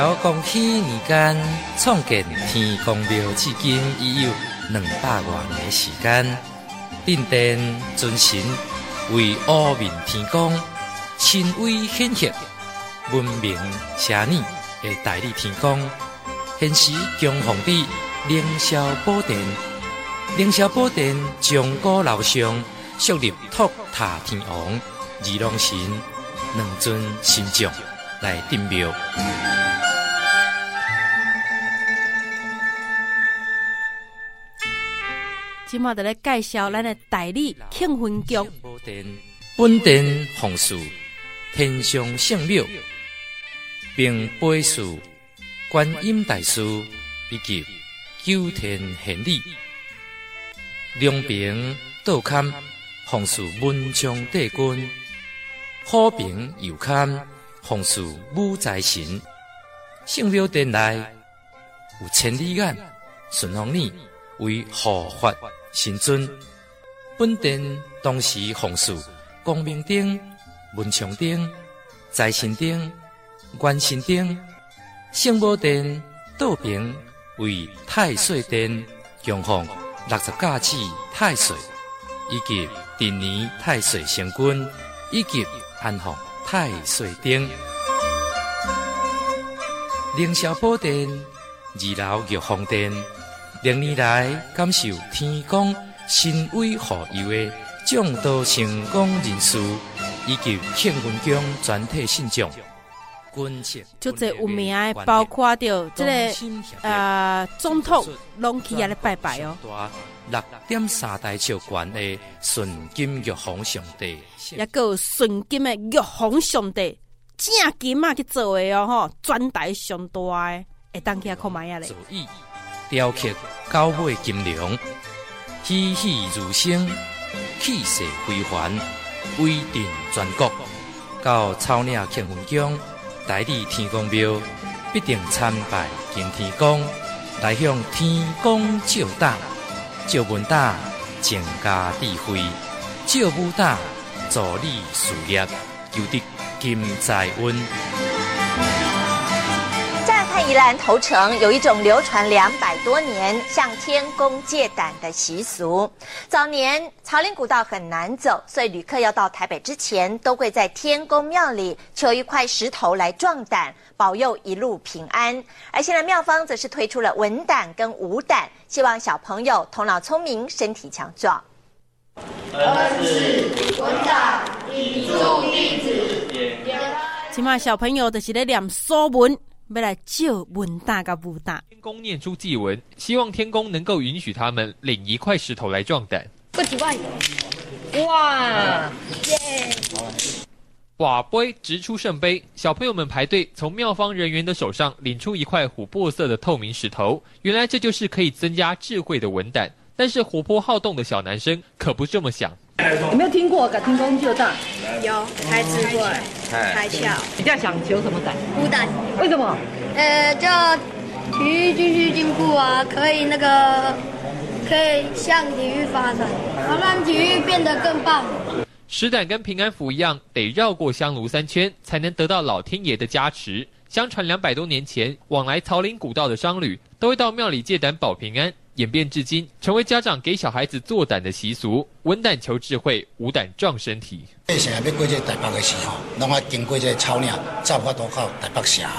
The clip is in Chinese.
到光绪年间创建天公庙，至今已有200多年的时间。镇殿尊神为乌面天公，亲威显赫、闻名遐迩的大理天公。现时供奉伫凌霄宝殿，凌霄宝殿钟鼓楼上设立托塔天王、二郎神2尊神像来镇庙。 今麦就来介绍咱的大理庆婚宫。 本殿奉祀天上圣庙，并陪祀观音大师以及九天玄女。两边倒龛奉祀文昌帝君，虎边右龛奉祀武财神。圣庙殿内有千里眼、顺风耳为护法神尊。本殿同时奉祀光明灯、文昌灯、财神灯、元神灯。圣母殿倒边为太岁殿，供奉60架次太岁，以及第年太岁星君，以及安放太岁灯。凌霄宝殿2楼玉皇殿历年来感受天公神威护佑的众多成功人士，以及庆婚宫全体信众。 就这有名的，包括着这个总统拢去遐咧拜拜哦。 6.3大尺悬的纯金玉皇上帝， 也有纯金的玉皇上帝，正金啊去做的哦吼，全台上大的，会当去遐看卖啊咧。 雕刻九尾金龙，栩栩如生，气势非凡，威震全国。到草岭庆婚宫、大理天公庙，必定参拜敬天公，来向天公照答，照文打增加智慧，照武打助力事业，求得金财运。 宜兰头城有一种流传200多年向天公借胆的习俗。早年草岭古道很难走，所以旅客要到台北之前，都会在天公庙里求一块石头来壮胆，保佑一路平安。而现在庙方则是推出了文胆跟武胆，希望小朋友头脑聪明，身体强壮。 恩师文胆，以助弟子。 起码小朋友就是在念说文。要来救文大跟武大， 天公念出祭文，希望天公能够允许他们领一块石头来壮胆。 哇！耶！ 瓦杯直出圣杯，小朋友们排队从庙方人员的手上领出一块琥珀色的透明石头，原来这就是可以增加智慧的文胆。但是活泼好动的小男生可不这么想。 有没有听过天公救胆？ 有，开智慧，开窍。 比较想求什么胆？ 武胆。 为什么？ 就体育继续进步啊，可以向体育发展，好让体育变得更棒。 石胆跟平安符一样，得绕过香炉3圈，才能得到老天爷的加持。相传200多年前，往来草岭古道的商旅都会到庙里借胆保平安。演变至今，成为家长给小孩子做胆的习俗。文胆求智慧，武胆壮身体。 现在要过这台北的时候，拢要经过这草岭，走法度到台北城。